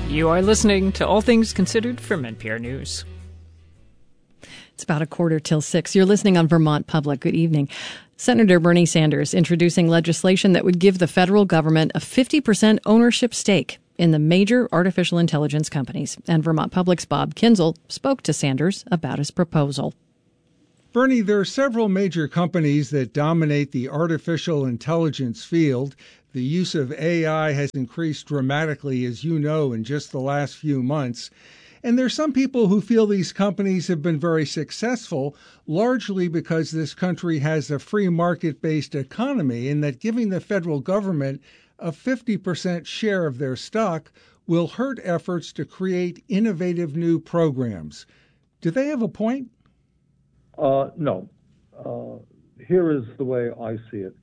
You are listening to All Things Considered from NPR News. It's about 5:45. You're listening on Vermont Public. Good evening. Senator Bernie Sanders introducing legislation that would give the federal government a 50% ownership stake in the major artificial intelligence companies. And Vermont Public's Bob Kinzel spoke to Sanders about his proposal. Bernie, there are several major companies that dominate the artificial intelligence field. The use of AI has increased dramatically, as you know, in just the last few months. And there's some people who feel these companies have been very successful, largely because this country has a free market-based economy, and that giving the federal government a 50% share of their stock will hurt efforts to create innovative new programs. Do they have a point? No. Here is the way I see it.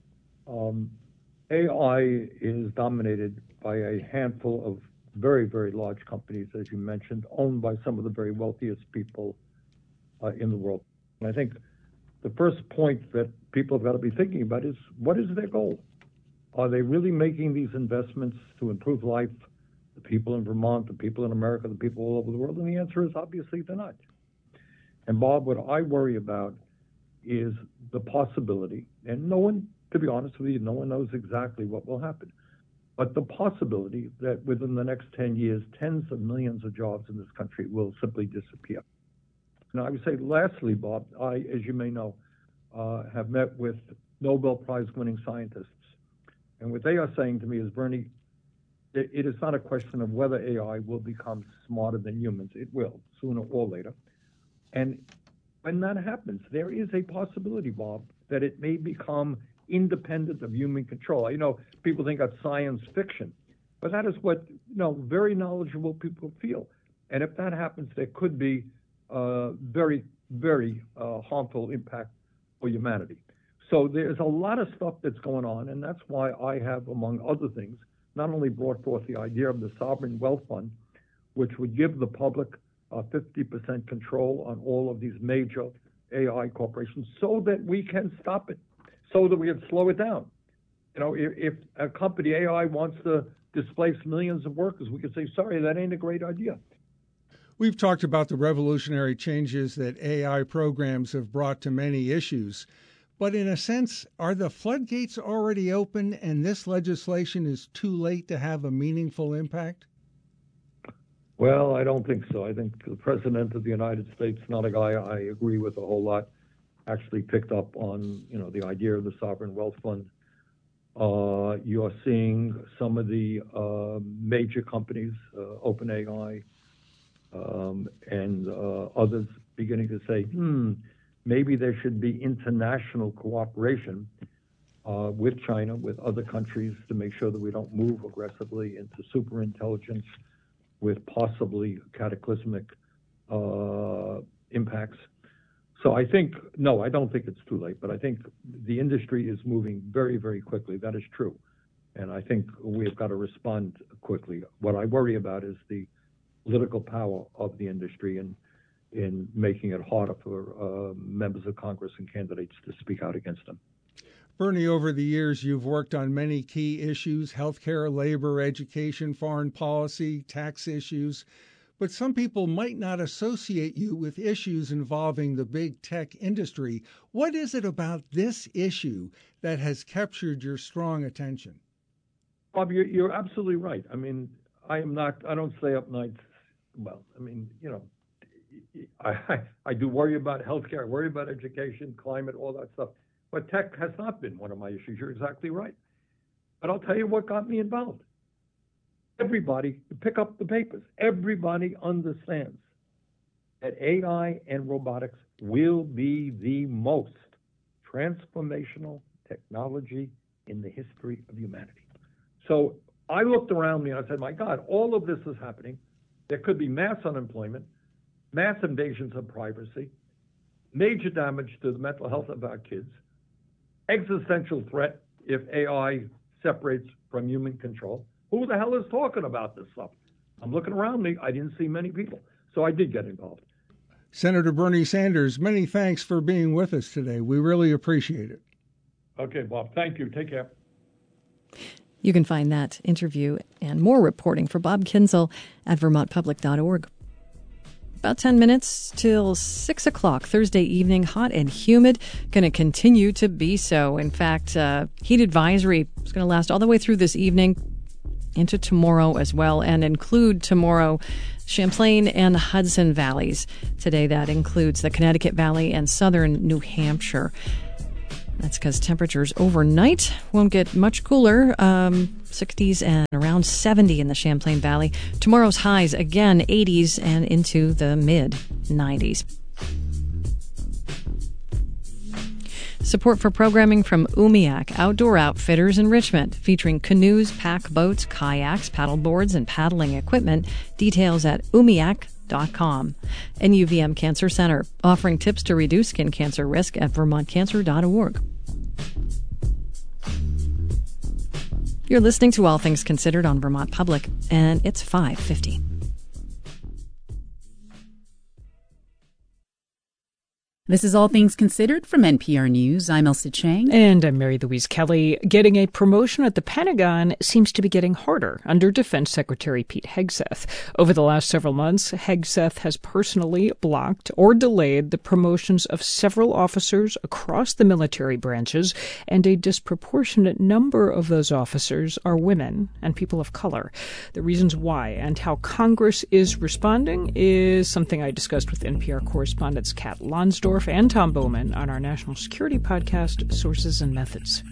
AI is dominated by a handful of very, very large companies, as you mentioned, owned by some of the very wealthiest people in the world. And I think the first point that people have got to be thinking about is, what is their goal? Are they really making these investments to improve life, the people in Vermont, the people in America, the people all over the world? And the answer is obviously they're not. And Bob, what I worry about is the possibility, and no one, to be honest with you, no one knows exactly what will happen, but the possibility that within the next 10 years, tens of millions of jobs in this country will simply disappear. Now, I would say lastly, Bob, I, as you may know, have met with Nobel Prize-winning scientists. And what they are saying to me is, Bernie, it is not a question of whether AI will become smarter than humans. It will, sooner or later. And when that happens, there is a possibility, Bob, that it may become independent of human control. You know, people think that's science fiction, but that is what, very knowledgeable people feel. And if that happens, there could be very, very harmful impact for humanity. So there's a lot of stuff that's going on, and that's why I have, among other things, not only brought forth the idea of the Sovereign Wealth Fund, which would give the public 50% control on all of these major AI corporations so that we can stop it, so that we can slow it down. If a company AI wants to displace millions of workers, we could say, sorry, that ain't a great idea. We've talked about the revolutionary changes that AI programs have brought to many issues. But in a sense, are the floodgates already open and this legislation is too late to have a meaningful impact? Well, I don't think so. I think the President of the United States, not a guy I agree with a whole lot, actually picked up on, the idea of the Sovereign Wealth Fund. You're seeing some of the major companies, OpenAI, and others beginning to say, maybe there should be international cooperation with China, with other countries, to make sure that we don't move aggressively into superintelligence with possibly cataclysmic impacts. So I think, no, I don't think it's too late, but I think the industry is moving very, very quickly. That is true. And I think we've got to respond quickly. What I worry about is the political power of the industry in making it harder for members of Congress and candidates to speak out against them. Bernie, over the years, you've worked on many key issues: healthcare, labor, education, foreign policy, tax issues. But some people might not associate you with issues involving the big tech industry. What is it about this issue that has captured your strong attention? Bob, you're absolutely right. I mean, I don't stay up nights. Well, I mean, I do worry about healthcare, I worry about education, climate, all that stuff. But tech has not been one of my issues. You're exactly right. But I'll tell you what got me involved. Everybody, pick up the papers, everybody understands that AI and robotics will be the most transformational technology in the history of humanity. So I looked around me and I said, my God, all of this is happening. There could be mass unemployment, mass invasions of privacy, major damage to the mental health of our kids, existential threat if AI separates from human control. Who the hell is talking about this stuff? I'm looking around me. I didn't see many people. So I did get involved. Senator Bernie Sanders, many thanks for being with us today. We really appreciate it. Okay, Bob. Thank you. Take care. You can find that interview and more reporting for Bob Kinzel at vermontpublic.org. About 10 minutes till 6 o'clock Thursday evening, hot and humid, going to continue to be so. In fact, heat advisory is going to last all the way through this evening into tomorrow as well, and include tomorrow Champlain and Hudson valleys. Today that includes the Connecticut Valley and southern New Hampshire. That's because temperatures overnight won't get much cooler, 60s and around 70 in the Champlain Valley. Tomorrow's highs, again, 80s and into the mid-90s. Support for programming from Umiak Outdoor Outfitters in Richmond, featuring canoes, pack boats, kayaks, paddle boards, and paddling equipment. Details at umiak.com. And UVM Cancer Center, offering tips to reduce skin cancer risk at vermontcancer.org. You're listening to All Things Considered on Vermont Public, and it's 5:50. This is All Things Considered from NPR News. I'm Elsa Chang. And I'm Mary Louise Kelly. Getting a promotion at the Pentagon seems to be getting harder under Defense Secretary Pete Hegseth. Over the last several months, Hegseth has personally blocked or delayed the promotions of several officers across the military branches, and a disproportionate number of those officers are women and people of color. The reasons why and how Congress is responding is something I discussed with NPR correspondents Kat Lonsdorf and Tom Bowman on our national security podcast, Sources and Methods.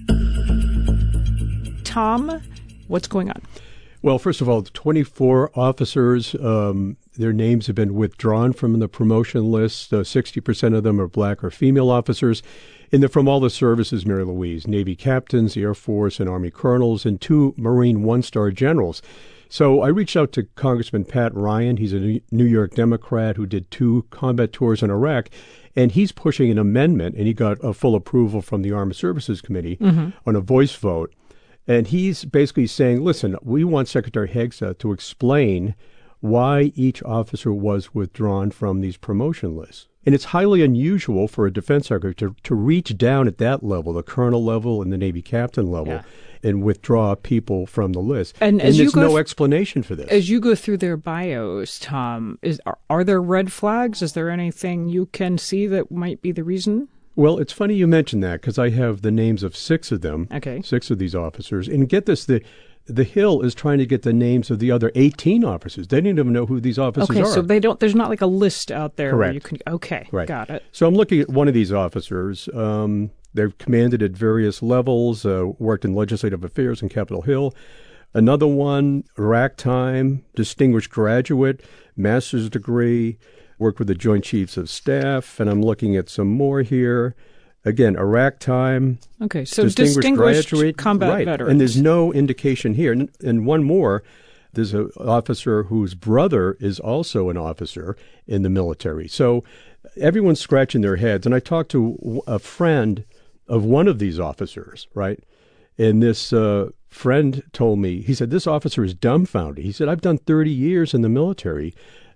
Tom, what's going on? Well, first of all, 24 officers, their names have been withdrawn from the promotion list. 60% of them are black or female officers. And from all the services, Mary Louise, Navy captains, Air Force and Army colonels, and 2 Marine one-star generals. So I reached out to Congressman Pat Ryan. He's a New York Democrat who did 2 combat tours in Iraq. And he's pushing an amendment, and he got a full approval from the Armed Services Committee on a voice vote. And he's basically saying, listen, we want Secretary Hegseth to explain why each officer was withdrawn from these promotion lists. And it's highly unusual for a defense secretary to reach down at that level, the colonel level and the Navy captain level, and withdraw people from the list. And there's no explanation for this. As you go through their bios, Tom, are there red flags? Is there anything you can see that might be the reason? Well, it's funny you mention that, because I have the names of 6 of them, 6 of these officers. And get this, the Hill is trying to get the names of the other 18 officers. They didn't even know who these officers are. Okay, so there's not like a list out there Correct. Where you can, Right. Got it. So I'm looking at one of these officers. They've commanded at various levels, worked in legislative affairs in Capitol Hill. Another one, Iraq time, distinguished graduate, master's degree, worked with the Joint Chiefs of Staff, and I'm looking at some more here. Again, Iraq time. Okay, so distinguished graduate, combat veterans. And there's no indication here. And one more, there's an officer whose brother is also an officer in the military. So everyone's scratching their heads. And I talked to a friend of one of these officers, right? And this friend told me, he said, this officer is dumbfounded. He said, I've done 30 years in the military,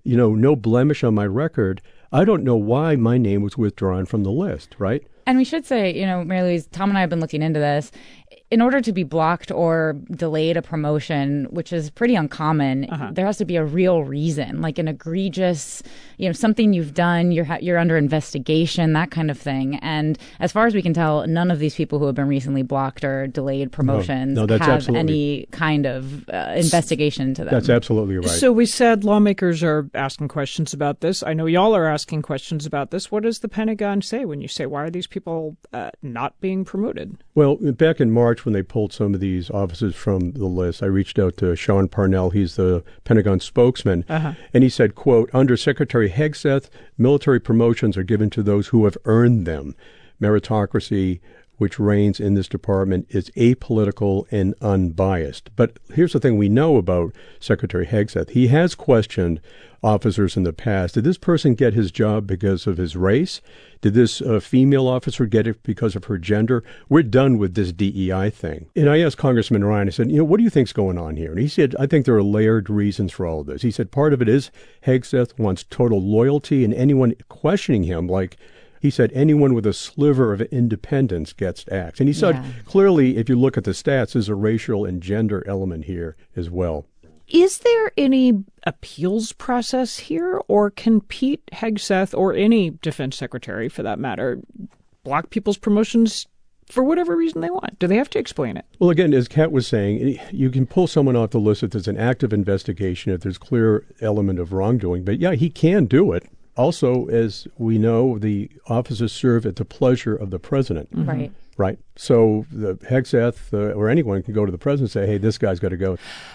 no blemish on my record. I don't know why my name was withdrawn from the list, right? And we should say, Mary Louise, Tom and I have been looking into this. In order to be blocked or delayed a promotion, which is pretty uncommon, there has to be a real reason, like an egregious, something you've done, you're under investigation, that kind of thing. And as far as we can tell, none of these people who have been recently blocked or delayed promotions have any kind of investigation into them. That's absolutely right. So we said lawmakers are asking questions about this. I know y'all are asking questions about this. What does the Pentagon say when you say, why are these people not being promoted? Well, back in March, when they pulled some of these officers from the list, I reached out to Sean Parnell. He's the Pentagon spokesman. And he said, quote, under Secretary Hegseth, military promotions are given to those who have earned them. Meritocracy, which reigns in this department, is apolitical and unbiased. But here's the thing we know about Secretary Hegseth. He has questioned officers in the past. Did this person get his job because of his race? Did this female officer get it because of her gender? We're done with this DEI thing. And I asked Congressman Ryan, I said, what do you think's going on here? And he said, I think there are layered reasons for all of this. He said part of it is Hegseth wants total loyalty, and anyone questioning him, like He said anyone with a sliver of independence gets axed. And he said clearly, if you look at the stats, there's a racial and gender element here as well. Is there any appeals process here, or can Pete Hegseth, or any defense secretary for that matter, block people's promotions for whatever reason they want? Do they have to explain it? Well, again, as Kat was saying, you can pull someone off the list if there's an active investigation, if there's clear element of wrongdoing. But yeah, he can do it. Also, as we know, the officers serve at the pleasure of the president. Right. Right. So the Hegseth or anyone can go to the president and say, hey, this guy's got to go.